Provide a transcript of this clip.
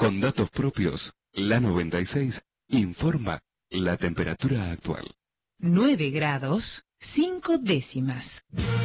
Con datos propios, la 96 informa la temperatura actual. 9 grados, 5 décimas.